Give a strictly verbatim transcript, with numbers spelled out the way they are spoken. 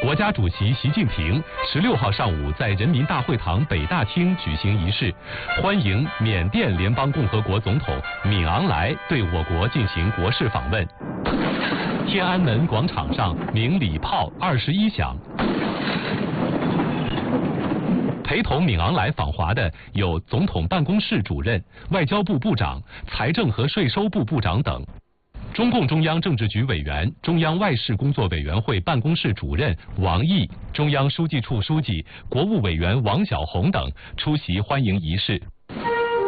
国家主席习近平十六号上午在人民大会堂北大厅举行仪式，欢迎缅甸联邦共和国总统敏昂莱对我国进行国事访问。天安门广场上鸣礼炮二十一响。陪同敏昂莱访华的有总统办公室主任、外交部部长、财政和税收部部长等。中共中央政治局委员、中央外事工作委员会办公室主任王毅、中央书记处书记、国务委员王晓红等出席欢迎仪式。